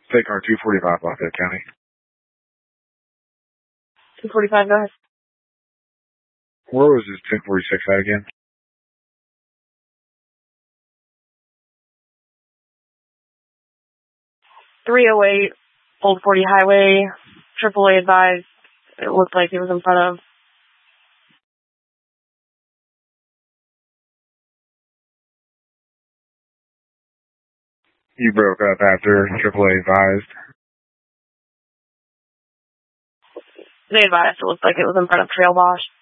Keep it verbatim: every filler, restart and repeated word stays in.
Take car two forty-five, Lafayette County. two forty-five, go ahead. Where was this ten forty-six at again? three oh eight, Old forty Highway, triple A advised. It looked like he was in front of. You broke up after triple A advised. They advised it looked like it was in front of Trail Bosch.